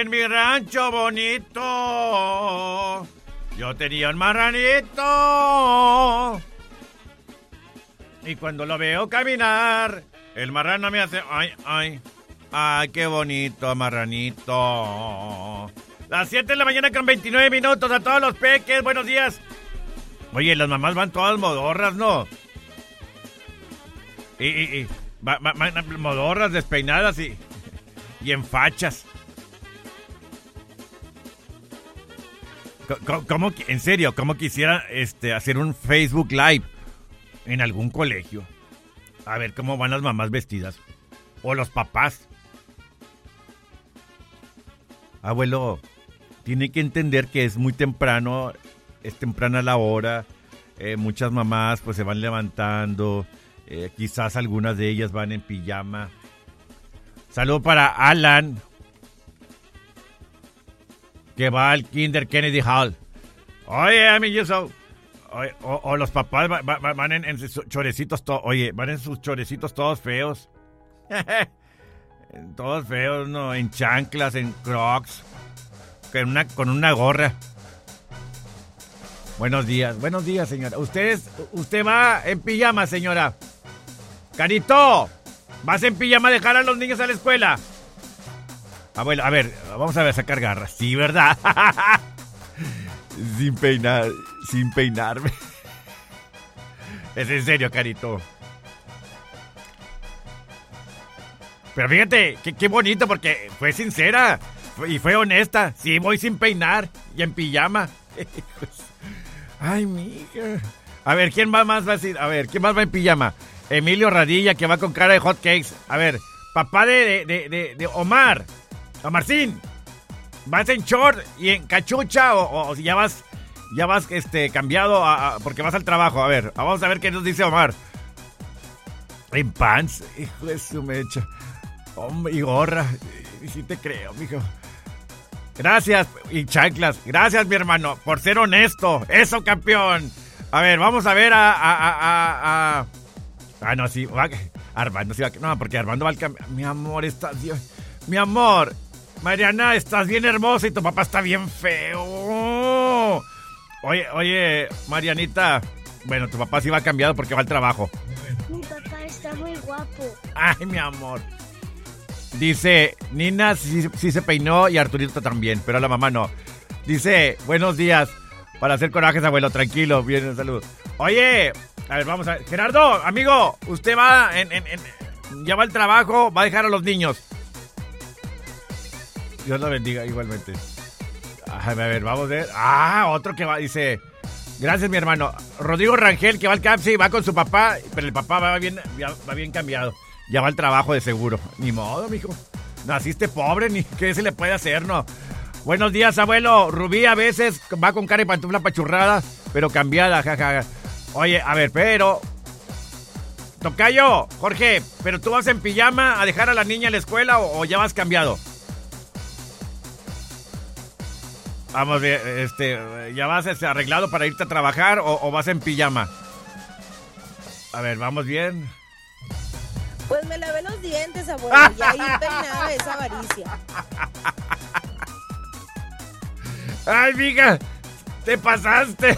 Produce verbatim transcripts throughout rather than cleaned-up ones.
En mi rancho bonito, yo tenía un marranito. Y cuando lo veo caminar, el marrano me hace... Ay, ay, ay, qué bonito, marranito. Las siete de la mañana con veintinueve minutos. A todos los peques, buenos días. Oye, las mamás van todas modorras, ¿no? Y, y, y va, va, va, modorras, despeinadas y, y en fachas. ¿Cómo, cómo, en serio, cómo quisiera este, hacer un Facebook Live en algún colegio? A ver cómo van las mamás vestidas. O los papás. Abuelo, tiene que entender que es muy temprano, es temprana la hora. Eh, muchas mamás pues se van levantando. Eh, quizás algunas de ellas van en pijama. Saludo para Alan, que va al Kinder Kennedy Hall. Oye, a mí yo soy... Oye, o, o los papás va, va, van en, en sus chorecitos todos... Oye, van en sus chorecitos todos feos. Todos feos, ¿no? En chanclas, en crocs. Con una, con una gorra. Buenos días, buenos días, señora. Usted, usted va en pijama, señora. Carito, ¿vas en pijama a dejar a los niños a la escuela? Abuelo, a ver, vamos a ver, sacar garras. Sí, ¿verdad? Sin peinar, sin peinarme. Es en serio, Carito. Pero fíjate, qué, qué bonito, porque fue sincera y fue honesta. Sí, voy sin peinar y en pijama. Ay, mija. A ver, ¿quién más, más va a decir? A ver, ¿quién más va en pijama? Emilio Radilla, que va con cara de hot cakes. A ver, papá de, de, de, de Omar. Omarcín, ¿vas en short y en cachucha o, o si ya vas, ya vas este, cambiado a, a, porque vas al trabajo? A ver, vamos a ver qué nos dice Omar. En pants, hijo de su mecha. Hombre, y gorra. Y sí te creo, mijo. Gracias, y chanclas. Gracias, mi hermano, por ser honesto. Eso, campeón. A ver, vamos a ver a... a, a, a, a... Ah, no, sí. Va, Armando sí va... No, porque Armando va al cambio. Mi amor, estás... Mi amor, Mariana, estás bien hermosa y tu papá está bien feo. Oye, oye, Marianita. Bueno, tu papá sí va cambiado porque va al trabajo. Mi papá está muy guapo. Ay, mi amor. Dice, Nina sí, sí se peinó y Arturito también, pero la mamá no. Dice, buenos días. Para hacer corajes, abuelo, tranquilo. Bien, salud. Oye, a ver, vamos a ver. Gerardo, amigo, usted va en, en, en, ya va al trabajo, va a dejar a los niños. Dios lo bendiga igualmente. A ver, vamos a ver. Ah, otro que va, dice... Gracias, mi hermano. Rodrigo Rangel, que va al CAPSI, va con su papá, pero el papá va bien, va bien cambiado. Ya va al trabajo de seguro. Ni modo, mijo. Naciste pobre, ni qué se le puede hacer, ¿no? Buenos días, abuelo. Rubí a veces va con cara y pantufla pachurrada, pero cambiada, jajaja. Oye, a ver, pero... Tocayo, Jorge, ¿pero tú vas en pijama a dejar a la niña a la escuela o, o ya vas cambiado? Vamos bien, este, ¿ya vas este, arreglado para irte a trabajar o, o vas en pijama? A ver, ¿vamos bien? Pues me lavé los dientes, abuelo, y ahí peinada de esa avaricia. Ay, mija, te pasaste.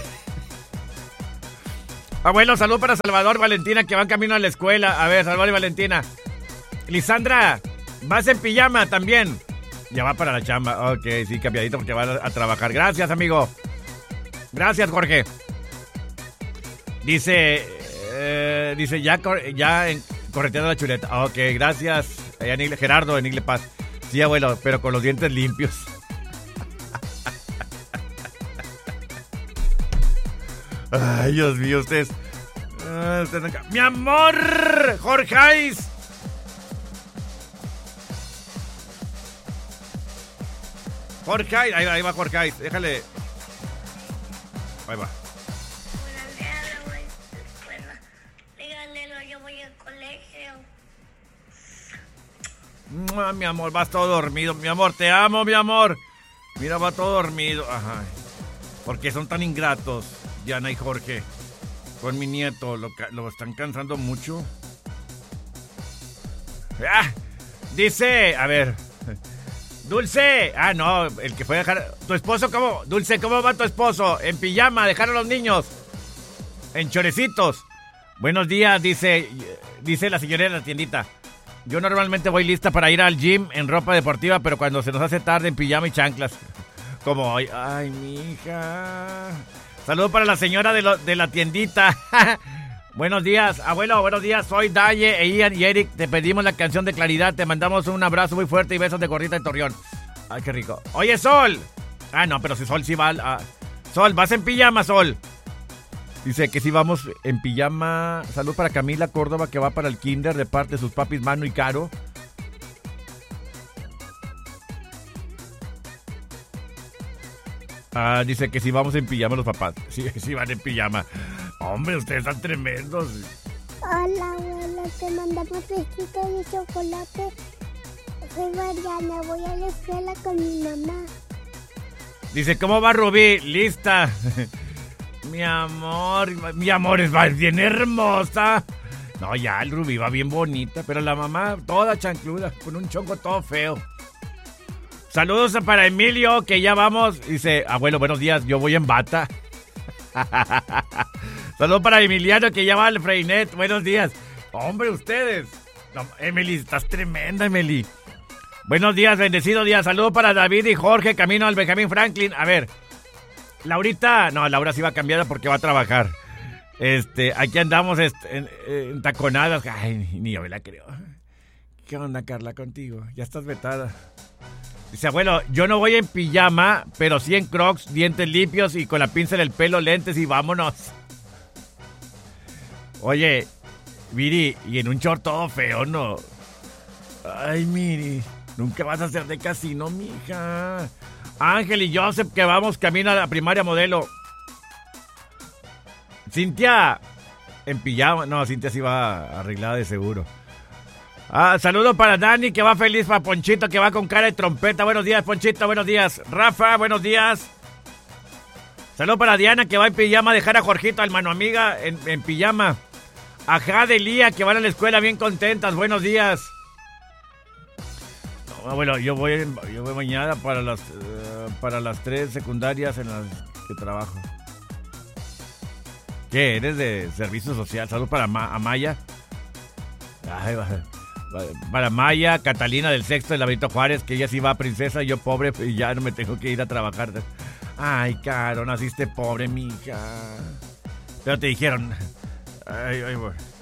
Abuelo, salud para Salvador, Valentina, que van camino a la escuela. A ver, Salvador y Valentina. Lisandra, ¿vas en pijama también? Ya va para la chamba. Ok, sí, cambiadito porque va a, a trabajar. Gracias, amigo. Gracias, Jorge. Dice, eh, dice, ya, ya en, correteando la chuleta. Ok, gracias. En Igle, Gerardo, en Igle Paz. Sí, abuelo, pero con los dientes limpios. Ay, Dios mío, ustedes... Uh, ustedes ¡Mi amor! ¡Jorge! Jorge, ahí va, ahí va Jorge, déjale. Ahí va. Buenos días, yo voy a la escuela. Díganle, yo voy al colegio. Mua, mi amor, vas todo dormido. Mi amor, te amo, mi amor. Mira, va todo dormido. Ajá. ¿Por qué son tan ingratos, Diana y Jorge? Con mi nieto, lo, lo están cansando mucho. ¡Ah! Dice, a ver... Dulce. Ah, no, el que fue a dejar... ¿Tu esposo cómo? Dulce, ¿cómo va tu esposo? En pijama, dejar a los niños. En chorecitos. Buenos días, dice, dice la señora de la tiendita. Yo normalmente voy lista para ir al gym en ropa deportiva, pero cuando se nos hace tarde en pijama y chanclas. Como hoy. Ay, mija. Saludos para la señora de, lo, de la tiendita. Buenos días, abuelo, buenos días. Soy Daye, e Ian y Eric. Te pedimos la canción de Claridad. Te mandamos un abrazo muy fuerte y besos de gorrita en Torreón. Ay, qué rico. Oye, Sol. Ah, no, pero si Sol sí va... A... Sol, vas en pijama, Sol. Dice que si vamos en pijama. Salud para Camila Córdoba, que va para el kinder de parte de sus papis Manu y Caro. Ah, dice que si vamos en pijama los papás. Sí, sí van en pijama. Hombre, ustedes están tremendos. Hola, abuela, te mandamos besitos de chocolate. Soy Mariana, voy a la escuela con mi mamá. Dice, ¿cómo va Rubí? Lista. Mi amor, mi amor es bien hermosa. No, ya, el Rubí va bien bonita, pero la mamá toda chancluda, con un chonco todo feo. Saludos para Emilio, que ya vamos. Dice, abuelo, buenos días, yo voy en bata. Saludos para Emiliano, que ya va al Freinet. Buenos días. Hombre, ustedes. No, Emily, estás tremenda, Emily. Buenos días, bendecido día. Saludos para David y Jorge, camino al Benjamín Franklin. A ver, Laurita, no, Laura sí va cambiada porque va a trabajar. Este, aquí andamos este, en, en taconadas. Ay, ni yo me la creo. ¿Qué onda, Carla, contigo? Ya estás vetada. Dice, abuelo, yo no voy en pijama, pero sí en crocs, dientes limpios y con la pinza en el pelo, lentes y vámonos. Oye, Miri, y en un short todo feo, ¿no? Ay, Miri, nunca vas a ser de casino, mija. Ángel y Joseph, que vamos camino a la primaria modelo. Cintia, en pijama. No, Cintia sí va arreglada de seguro. Ah, saludo para Dani, que va feliz, para Ponchito, que va con cara de trompeta. Buenos días, Ponchito, buenos días. Rafa, buenos días. Saludo para Diana, que va en pijama a dejar a Jorgito, al mano amiga, en, en pijama. A Jade, Lía, que van a la escuela bien contentas. Buenos días. No, abuelo, yo voy, en, yo voy mañana para las, uh, para las tres secundarias en las que trabajo. ¿Qué? ¿Eres de servicio social? Saludos para Ma- Amaya. Ay, va. Para Maya, Catalina del sexto de la Benito Juárez, que ella sí va a princesa y yo pobre y ya no me tengo que ir a trabajar. Ay, Caro, naciste pobre, mija. Pero te dijeron. Ay, ay, bueno.